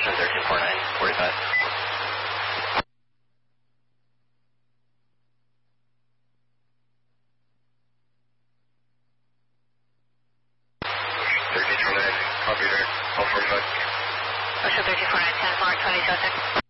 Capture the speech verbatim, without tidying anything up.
Ocean thirteen four nine, forty-five. thirteen four nine, copy there, all forty-five. Ocean thirteen four nine, ten four, twenty-seven.